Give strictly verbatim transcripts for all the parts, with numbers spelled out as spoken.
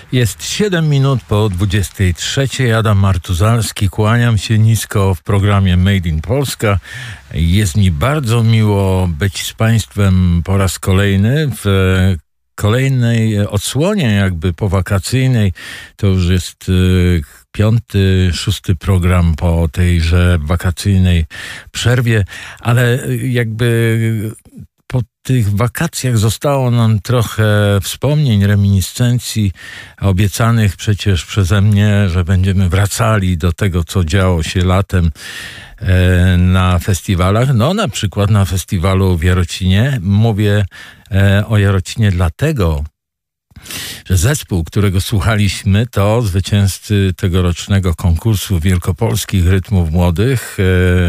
Jest siedem minut po dwudziestej trzeciej. Adam Martuzalski, kłaniam się nisko w programie Made in Polska. Jest mi bardzo miło być z Państwem po raz kolejny w kolejnej odsłonie jakby powakacyjnej. To już jest piąty, szósty program po tejże wakacyjnej przerwie, ale jakby po tych wakacjach zostało nam trochę wspomnień, reminiscencji obiecanych przecież przeze mnie, że będziemy wracali do tego, co działo się latem e, na festiwalach. No na przykład na festiwalu w Jarocinie. Mówię e, o Jarocinie dlatego, że zespół, którego słuchaliśmy, to zwycięzcy tegorocznego konkursu wielkopolskich rytmów młodych,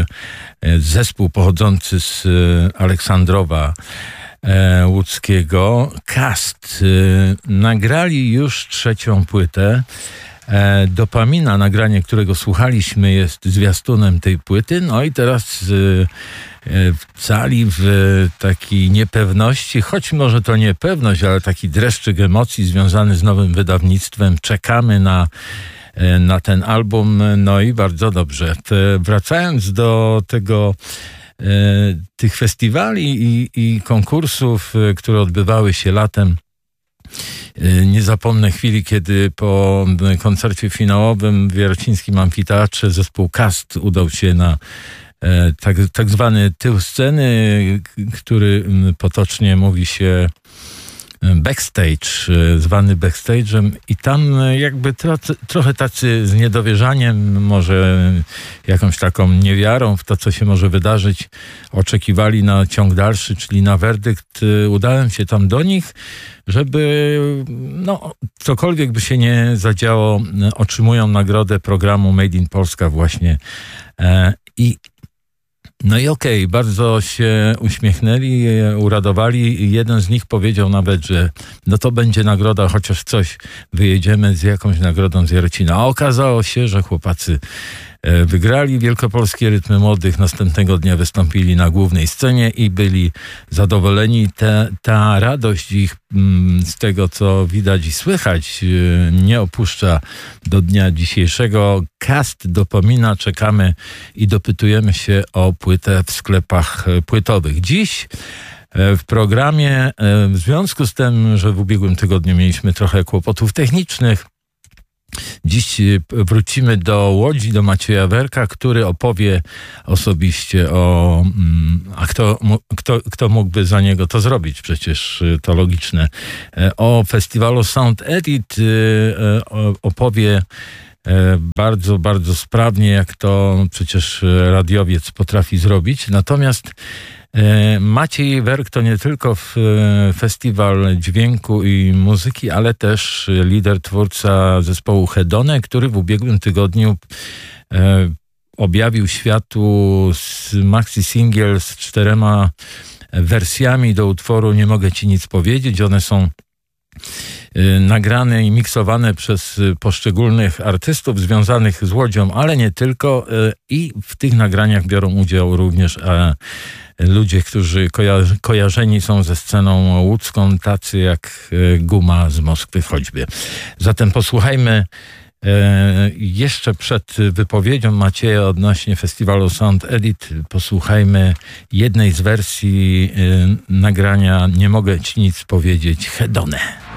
zespół pochodzący z Aleksandrowa Łódzkiego, Cast. Nagrali już trzecią płytę. Dopamina, nagranie, którego słuchaliśmy, jest zwiastunem tej płyty. No i teraz w cali w takiej niepewności, choć może to niepewność, ale taki dreszczyk emocji związany z nowym wydawnictwem. Czekamy na, na ten album. No i bardzo dobrze. Wracając do tego, tych festiwali i, i konkursów, które odbywały się latem, nie zapomnę chwili, kiedy po koncercie finałowym w Jarocińskim Amfiteatrze zespół Cast udał się na tak, tak zwany tył sceny, który potocznie mówi się backstage, zwany backstage'em, i tam jakby tro, trochę tacy z niedowierzaniem, może jakąś taką niewiarą w to, co się może wydarzyć, oczekiwali na ciąg dalszy, czyli na werdykt. Udałem się tam do nich, żeby no, cokolwiek by się nie zadziało, otrzymują nagrodę programu Made in Polska właśnie. I No i okej, okay, bardzo się uśmiechnęli, uradowali. Jeden z nich powiedział nawet, że no to będzie nagroda, chociaż coś, wyjedziemy z jakąś nagrodą z Jarocina. A okazało się, że chłopacy wygrali Wielkopolskie Rytmy Młodych. Następnego dnia wystąpili na głównej scenie i byli zadowoleni. Te, ta radość ich z tego, co widać i słychać, nie opuszcza do dnia dzisiejszego. Cast dopomina, czekamy i dopytujemy się o płytę w sklepach płytowych. Dziś w programie, w związku z tym, że w ubiegłym tygodniu mieliśmy trochę kłopotów technicznych, dziś wrócimy do Łodzi, do Macieja Werka, który opowie osobiście o... A kto, kto, kto mógłby za niego to zrobić? Przecież to logiczne. O festiwalu Sound Edit opowie bardzo, bardzo sprawnie, jak to przecież radiowiec potrafi zrobić. Natomiast Maciej Werk to nie tylko festiwal dźwięku i muzyki, ale też lider, twórca zespołu Hedone, który w ubiegłym tygodniu objawił światu maxi singiel z czterema wersjami do utworu Nie mogę ci nic powiedzieć. One są nagrane i miksowane przez poszczególnych artystów związanych z Łodzią, ale nie tylko. I w tych nagraniach biorą udział również ludzie, którzy koja- kojarzeni są ze sceną łódzką, tacy jak Guma z Moskwy choćby. Zatem posłuchajmy jeszcze przed wypowiedzią Macieja odnośnie festiwalu Sound Edit, posłuchajmy jednej z wersji nagrania Nie mogę ci nic powiedzieć, Hedone.